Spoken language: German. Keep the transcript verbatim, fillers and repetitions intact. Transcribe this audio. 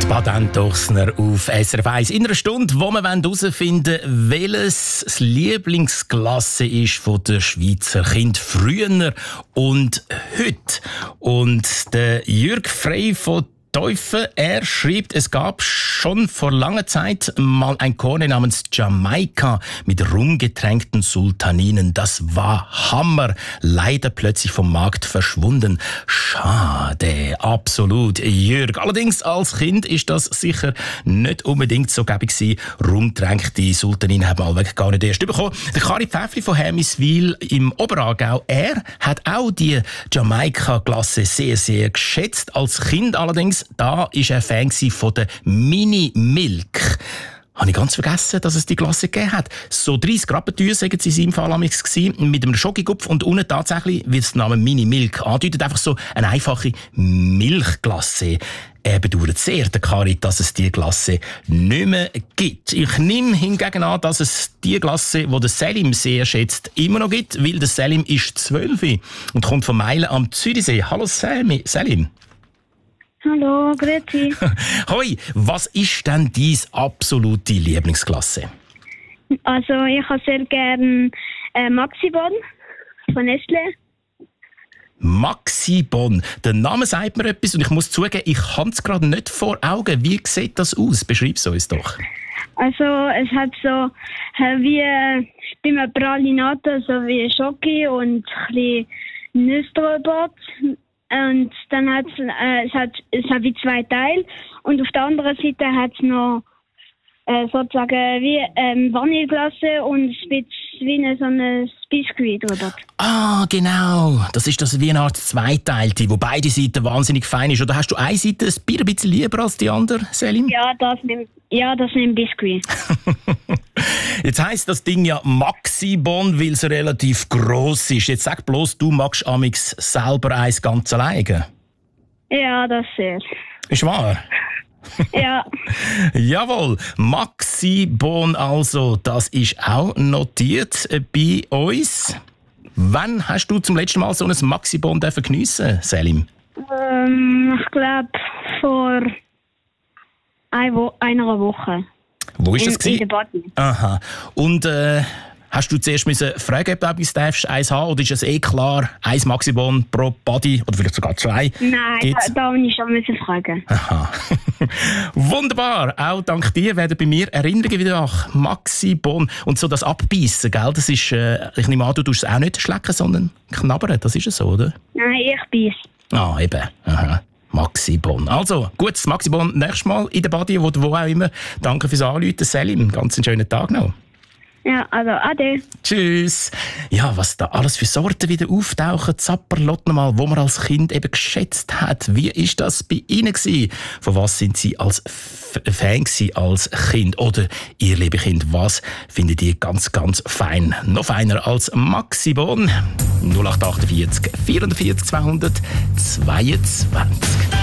Badent Dochsner auf S R F eins. In einer Stunde, wo wir herausfinden wollen, welches das Lieblingsklasse ist von der Schweizer Kinder früher und heute. Und der Jürg Frey von Teufel, er schreibt, es gab schon vor langer Zeit mal ein Korn namens Jamaika mit rumgetränkten Sultaninen. Das war Hammer. Leider plötzlich vom Markt verschwunden. Schade, absolut, Jürg. Allerdings als Kind ist das sicher nicht unbedingt so gäbig gewesen. Rumgetränkte Sultaninen haben wir gar nicht erst bekommen. Der Kari Pfäffli von Hermiswil im Oberaargau, er hat auch die Jamaika-Klasse sehr, sehr geschätzt. Als Kind allerdings, da war er Fan von der Mini Milk. Habe ich ganz vergessen, dass es die Klasse gegeben hat. So dreissig Grappentücher, sagen sie in seinem Fall amigs gewesen, mit einem Schokogupf und unten tatsächlich, wie es der Name Mini Milk andeutet, einfach so eine einfache Milchklasse. Er bedauert sehr, der Kari, dass es diese Klasse nicht mehr gibt. Ich nehme hingegen an, dass es die Klasse, die der Selim sehr schätzt, immer noch gibt, weil der Selim ist zwölf und kommt von Meilen am Zürichsee. Hallo Selim. Hallo, grüezi. Hoi, was ist denn deine absolute Lieblingsklasse? Also ich habe sehr gerne äh, Maxibon von Nestle. Maxibon. Der Name sagt mir etwas und ich muss zugeben, ich habe es gerade nicht vor Augen. Wie sieht das aus? Beschreib es uns doch. Also es hat so äh, wie äh, bei einem Pralinate, so wie Schoki und ein bisschen Nüsse drüber. Und dann hat's, äh, es hat es hat wie zwei Teile und auf der anderen Seite hat es noch äh, sozusagen wie ähm, Vanilleglasse und ein bisschen wie eine, so ein Biskuit drüber. Ah, genau. Das ist das wie eine Art Zweiteilte, wo beide Seiten wahnsinnig fein ist. Oder hast du eine Seite ein Bier ein bisschen lieber als die andere, Selim? Ja, das nimmt ja, das nimmt Biskuit. Jetzt heisst das Ding ja Maxibon, weil es relativ gross ist. Jetzt sag bloß, du magst amix selber eins ganz alleine. Ja, das sehr. Ist wahr? Ja. Jawohl, Maxibon also, das ist auch notiert bei uns. Wann hast du zum letzten Mal so ein Maxibon geniessen, Selim? Ähm, ich glaube vor ein Wo- einer Woche. Wo ist das? In, in der Body. Aha. Und äh, hast du zuerst müssen fragen, ob du etwas darfst, eins haben, oder ist es eh klar, eins Maxibon pro Body oder vielleicht sogar zwei? Nein, Gibt's? da, da muss ich schon müssen fragen. Aha. Wunderbar. Auch dank dir werden bei mir Erinnerungen wieder nach Maxibon. Und so das Abbeissen, gell? Das ist, äh, ich nehme an, du tust es auch nicht schlecken, sondern knabbern. Das ist es so, oder? Nein, ich beiß. Ah, eben. Aha. Maxibon. Also, gutes Maxibon nächstes Mal in der Body, wo, wo auch immer. Danke fürs Anrufen, Selim. Ganz einen schönen Tag noch. Ja, also ade. Tschüss. Ja, was da alles für Sorten wieder auftauchen. Zapperlot nochmal, wo man als Kind eben geschätzt hat. Wie ist das bei Ihnen gewesen? Von was sind Sie als F- Fan gewesen, als Kind? Oder ihr liebe Kind, was findet ihr ganz, ganz fein? Noch feiner als Maxibon? null acht acht vier vier vierundvierzig zweihundertzweiundzwanzig.